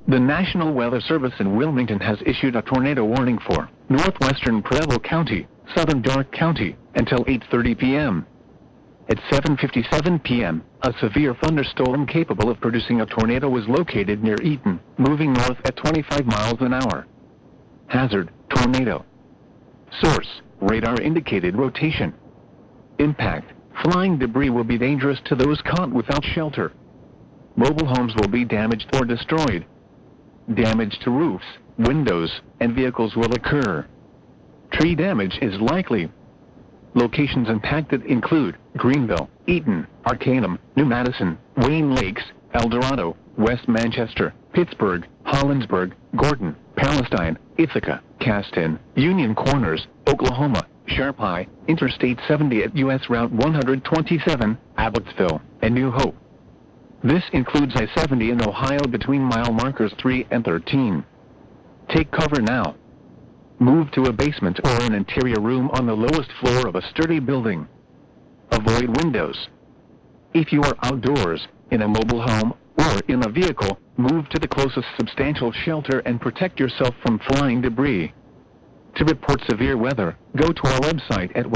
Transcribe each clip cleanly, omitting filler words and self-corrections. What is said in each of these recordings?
The National Weather Service in Wilmington has issued a tornado warning for northwestern Preble County, southern Darke County, until 8:30 p.m. At 7:57 p.m., a severe thunderstorm capable of producing a tornado was located near Eaton, moving north at 25 miles an hour. Hazard, tornado. Source, radar indicated rotation. Impact, flying debris will be dangerous to those caught without shelter. Mobile homes will be damaged or destroyed. Damage to roofs, windows, and vehicles will occur. Tree damage is likely. Locations impacted include Greenville, Eaton, Arcanum, New Madison, Wayne Lakes, El Dorado, West Manchester, Pittsburgh, Hollinsburg, Gordon, Palestine, Ithaca, Caston, Union Corners, Oklahoma, Sharpie, Interstate 70 at U.S. Route 127, Abbotsville, and New Hope. This includes I-70 in Ohio between mile markers 3 and 13. Take cover now. Move to a basement or an interior room on the lowest floor of a sturdy building. Avoid windows. If you are outdoors, in a mobile home, or in a vehicle, move to the closest substantial shelter and protect yourself from flying debris. To report severe weather, go to our website at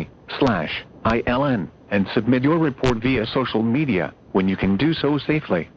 weather.gov/ILN and submit your report via social media when you can do so safely.